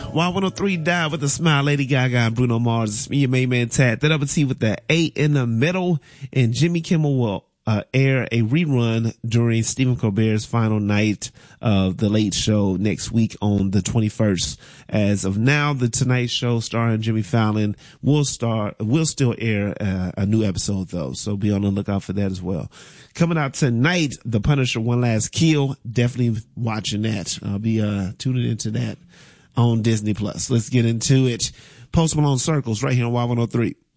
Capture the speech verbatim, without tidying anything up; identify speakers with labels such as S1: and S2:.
S1: Y one oh three Dive with a Smile, Lady Gaga and Bruno Mars. It's me, your main man Tad. That up and T with the eight in the middle. And Jimmy Kimmel will uh, air a rerun during Stephen Colbert's final night of The Late Show next week on the twenty-first. As of now, The Tonight Show starring Jimmy Fallon will start, will still air uh, a new episode though. So be on the lookout for that as well. Coming out tonight, The Punisher One Last Kill. Definitely watching that. I'll be uh tuning into that on Disney Plus. Let's get into it. Post Malone Circles right here on Y one oh three.